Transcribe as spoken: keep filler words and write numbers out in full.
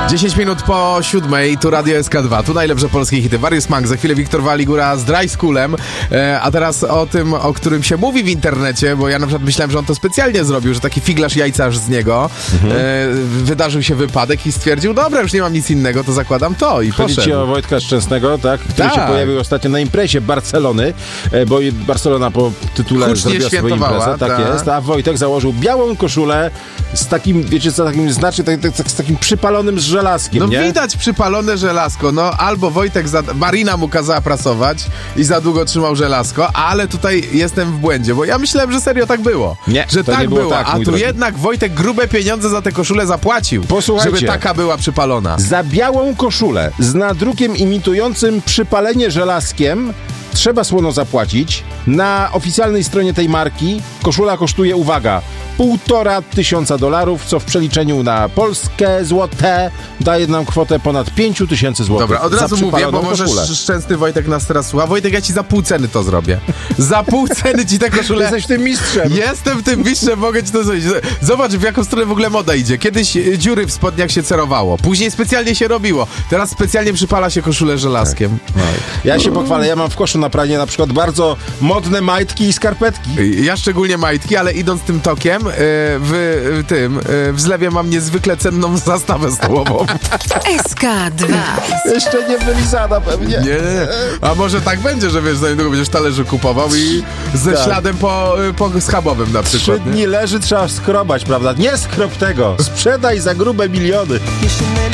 dziesięć minut po siódmej, tu Radio S K dwa, tu najlepsze polskie hity. Warius Mank, za chwilę Wiktor Waligura z Dry Schoolem, e, a teraz o tym, o którym się mówi w internecie, bo ja na przykład myślałem, że on to specjalnie zrobił, że taki figlarz jajcarz z niego, mhm. e, wydarzył się wypadek i stwierdził, dobra, już nie mam nic innego, to zakładam to i Chodzi poszedł. ci o Wojtka Szczęsnego, tak? Który tak. się pojawił ostatnio na imprezie Barcelony, e, bo Barcelona po tytule Hucznie zrobiła swoją imprezę, tak ta. jest, a Wojtek założył białą koszulę z takim, wiecie co, takim znaczy, tak, tak, z takim przypalonym z żelazkiem, No nie? widać przypalone żelazko, no albo Wojtek, za... Marina mu kazała prasować i za długo trzymał żelazko, ale tutaj jestem w błędzie, bo ja myślałem, że serio tak było. Nie, że to tak nie było było, tak, a mój tu drogi. jednak Wojtek grube pieniądze za tę koszulę zapłacił, Posłuchajcie. żeby taka była przypalona. Za białą koszulę z nadrukiem imitującym przypalenie żelazkiem trzeba słono zapłacić. Na oficjalnej stronie tej marki koszula kosztuje, uwaga, półtora tysiąca dolarów, co w przeliczeniu na polskie złote daje nam kwotę ponad pięć tysięcy złotych. Dobra, od razu mówię, bo może koszulę. szczęsny Wojtek nas teraz słucha. Wojtek, ja ci za pół ceny to zrobię. Za pół ceny ci tę koszulę... Jesteś tym mistrzem. Jestem tym mistrzem, mogę ci to zrobić. Zobacz, w jaką stronę w ogóle moda idzie. Kiedyś y, dziury w spodniach się cerowało, później specjalnie się robiło. Teraz specjalnie przypala się koszulę żelazkiem. Tak. No. Ja się pochwalę, ja mam w koszu na pranie na przykład bardzo modne majtki i skarpetki. Ja szczególnie majtki, ale idąc tym tokiem, y, w, w tym, y, w zlewie mam niezwykle cenną zastawę stołową. S K dwa. Jeszcze nie wylizana pewnie. Nie, nie. A może tak będzie, że wiesz, za niedługo będziesz talerzu kupował i ze Tak. śladem po, po schabowym na Trzy przykład. Nie? dni leży, trzeba skrobać, prawda? Nie skrob tego. Sprzedaj za grube miliony.